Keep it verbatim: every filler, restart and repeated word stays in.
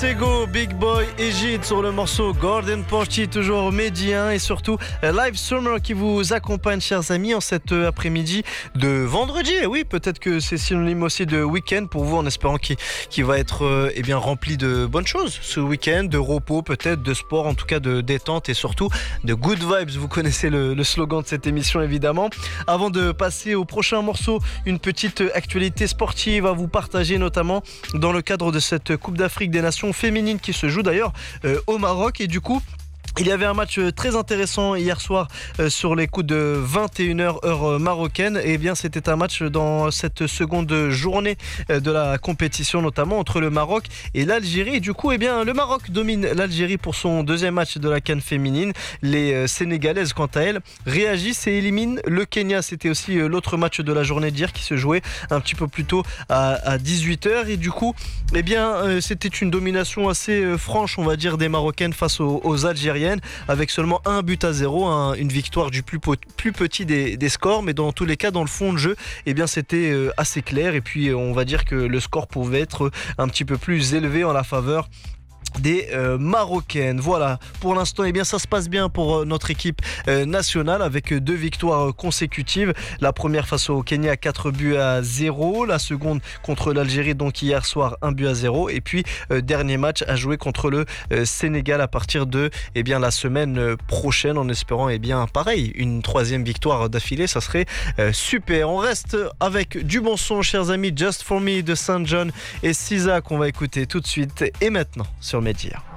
Tego, Big Boy et Gide sur le morceau Golden Party, toujours médien et surtout Live Summer qui vous accompagne, chers amis, en cet après-midi de vendredi. Et oui, peut-être que c'est synonyme aussi de week-end pour vous, en espérant qu'il, qu'il va être euh, eh bien, rempli de bonnes choses ce week-end, de repos peut-être, de sport, en tout cas de détente et surtout de good vibes. Vous connaissez le, le slogan de cette émission évidemment. Avant de passer au prochain morceau, une petite actualité sportive à vous partager, notamment dans le cadre de cette Coupe d'Afrique des Nations féminine qui se joue d'ailleurs euh, au Maroc. Et du coup, il y avait un match très intéressant hier soir euh, sur les coups de vingt et une heures heure marocaine. Et bien c'était un match dans cette seconde journée euh, de la compétition, notamment entre le Maroc et l'Algérie. Et du coup, eh bien, le Maroc domine l'Algérie pour son deuxième match de la CAN féminine. Les euh, Sénégalaises, quant à elles, réagissent et éliminent le Kenya. C'était aussi euh, l'autre match de la journée d'hier qui se jouait un petit peu plus tôt à, à dix-huit heures. Et du coup, eh bien, euh, c'était une domination assez euh, franche, on va dire, des Marocaines face aux, aux Algériennes, avec seulement un but à zéro, hein, une victoire du plus, po- plus petit des, des scores, mais dans tous les cas, dans le fond de jeu, eh bien, c'était euh, assez clair. Et puis, on va dire que le score pouvait être un petit peu plus élevé en la faveur des euh, Marocaines. Voilà, pour l'instant, eh bien, ça se passe bien pour euh, notre équipe euh, nationale, avec deux victoires euh, consécutives. La première face au Kenya, quatre buts à zéro. La seconde contre l'Algérie, donc hier soir, un but à zéro. Et puis, euh, dernier match à jouer contre le euh, Sénégal à partir de eh bien, la semaine euh, prochaine, en espérant, eh bien, pareil, une troisième victoire d'affilée. Ça serait euh, super. On reste avec du bon son, chers amis. Just For Me de Saint John et Cisa, qu'on va écouter tout de suite et maintenant sur Média.